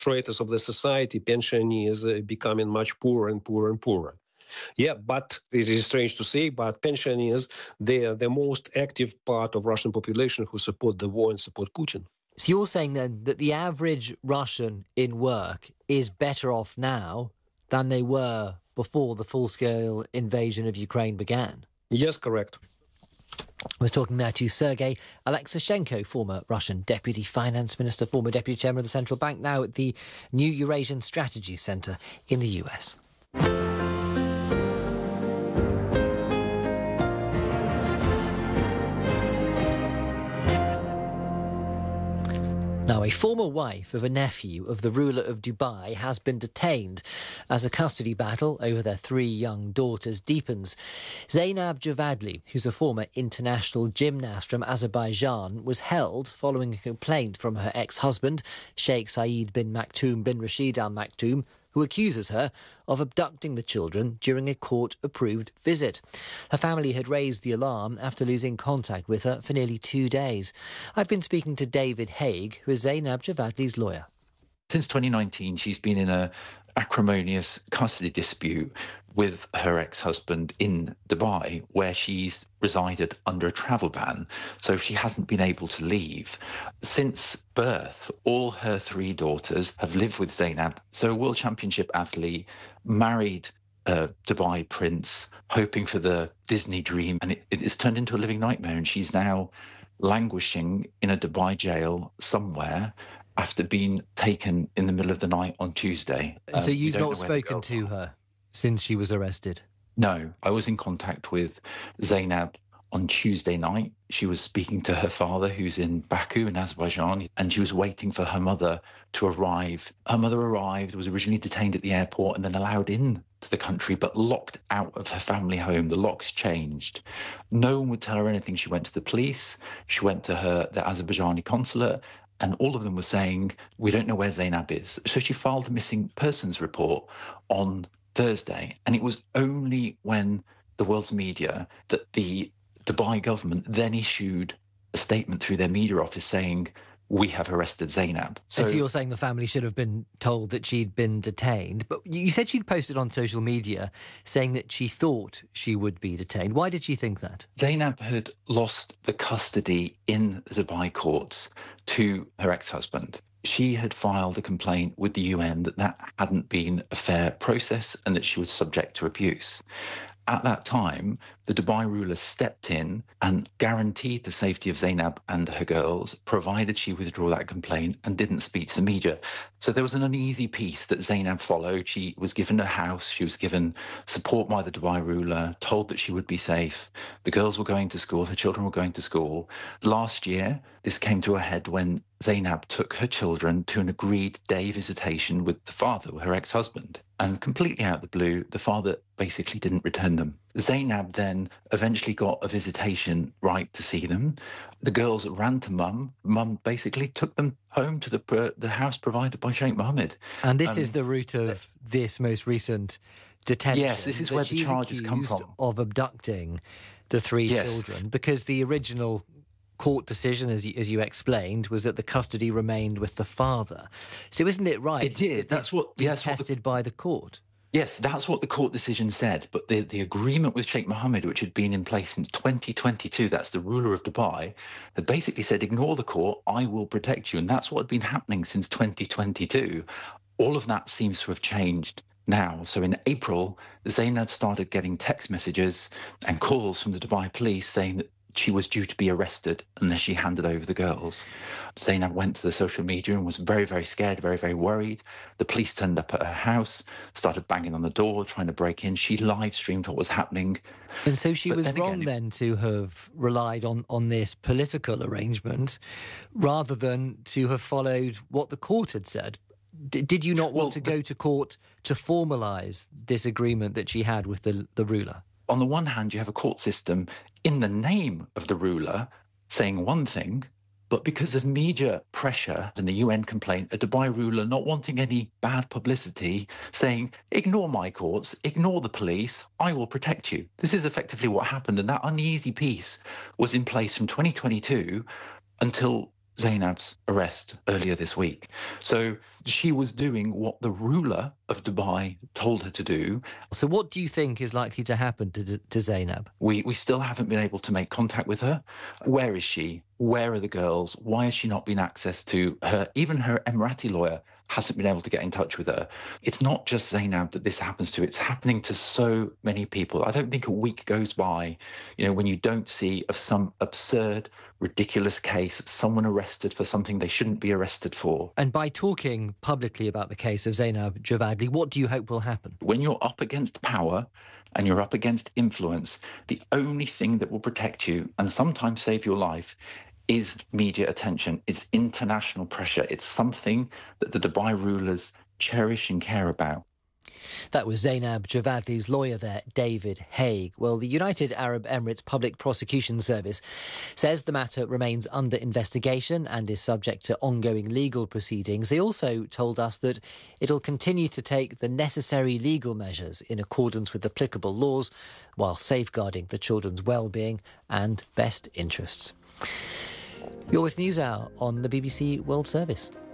stratus of the society, pensioners becoming much poorer and poorer and poorer. Yeah, but it is strange to say, but pensioners, they are the most active part of Russian population who support the war and support Putin. So you're saying then that the average Russian in work is better off now than they were before the full-scale invasion of Ukraine began? Yes, correct. We're talking there to Sergei Alexashenko, former Russian Deputy Finance Minister, former Deputy Chairman of the Central Bank, now at the New Eurasian Strategy Centre in the US. Now, a former wife of a nephew of the ruler of Dubai has been detained as a custody battle over their 3 young daughters deepens. Zainab Javadli, who's a former international gymnast from Azerbaijan, was held following a complaint from her ex-husband, Sheikh Saeed bin Maktoum bin Rashid Al Maktoum, who accuses her of abducting the children during a court-approved visit. Her family had raised the alarm after losing contact with her for nearly 2 days. I've been speaking to David Haig, who is Zainab Javadli's lawyer. Since 2019, she's been in an acrimonious custody dispute with her ex-husband in Dubai, where she's resided under a travel ban, so she hasn't been able to leave. Since birth, all her 3 daughters have lived with Zainab, so a World Championship athlete, married a Dubai prince, hoping for the Disney dream, and it has turned into a living nightmare, and she's now languishing in a Dubai jail somewhere after being taken in the middle of the night on Tuesday. So you've not spoken to her since she was arrested? No, I was in contact with Zainab on Tuesday night. She was speaking to her father, who's in Baku in Azerbaijan, and she was waiting for her mother to arrive. Her mother arrived, was originally detained at the airport and then allowed in to the country, but locked out of her family home. The locks changed. No one would tell her anything. She went to the police. She went to the Azerbaijani consulate, and all of them were saying, we don't know where Zainab is. So she filed a missing persons report on Thursday. And it was only when the world's media that the Dubai government then issued a statement through their media office saying, we have arrested Zainab. So you're saying the family should have been told that she'd been detained. But you said she'd posted on social media saying that she thought she would be detained. Why did she think that? Zainab had lost the custody in the Dubai courts to her ex-husband. She had filed a complaint with the UN that hadn't been a fair process and that she was subject to abuse. At that time, the Dubai ruler stepped in and guaranteed the safety of Zainab and her girls, provided she withdraw that complaint and didn't speak to the media. So there was an uneasy peace that Zainab followed. She was given a house, she was given support by the Dubai ruler, told that she would be safe. The girls were going to school, her children were going to school. Last year, this came to a head when Zainab took her children to an agreed day visitation with the father, her ex-husband. And completely out of the blue, the father basically didn't return them. Zainab then eventually got a visitation right to see them. The girls ran to Mum. Mum basically took them home to the house provided by Sheikh Mohammed. And this is the root of this most recent detention. Yes, this is where the charges come from. Of abducting the 3 children, because the original court decision, as you explained, was that the custody remained with the father. So isn't it right? It did. That's what tested by the court. Yes, that's what the court decision said. But the agreement with Sheikh Mohammed, which had been in place since 2022, that's the ruler of Dubai, had basically said, ignore the court, I will protect you. And that's what had been happening since 2022. All of that seems to have changed now. So in April, Zainab started getting text messages and calls from the Dubai police saying that she was due to be arrested unless she handed over the girls. Zainab went to the social media and was very, very scared, very, very worried. The police turned up at her house, started banging on the door, trying to break in. She live streamed what was happening. And so she was wrong then to have relied on this political arrangement rather than to have followed what the court had said. Did you not want to go to court to formalise this agreement that she had with the ruler? On the one hand, you have a court system in the name of the ruler saying one thing, but because of media pressure and the UN complaint, a Dubai ruler not wanting any bad publicity, saying, ignore my courts, ignore the police, I will protect you. This is effectively what happened. And that uneasy peace was in place from 2022 until Zainab's arrest earlier this week. So she was doing what the ruler of Dubai told her to do. So what do you think is likely to happen to Zainab? We still haven't been able to make contact with her. Where is she? Where are the girls? Why has she not been access to her? Even her Emirati lawyer hasn't been able to get in touch with her. It's not just Zainab that this happens to. It's happening to so many people. I don't think a week goes by, when you don't see of some absurd, ridiculous case, someone arrested for something they shouldn't be arrested for. And by talking publicly about the case of Zainab Javadli, what do you hope will happen? When you're up against power and you're up against influence, the only thing that will protect you and sometimes save your life is media attention. It's international pressure. It's something that the Dubai rulers cherish and care about. That was Zainab Javadli's lawyer there, David Haig. Well, the United Arab Emirates Public Prosecution Service says the matter remains under investigation and is subject to ongoing legal proceedings. They also told us that it'll continue to take the necessary legal measures in accordance with applicable laws while safeguarding the children's well-being and best interests. You're with NewsHour on the BBC World Service.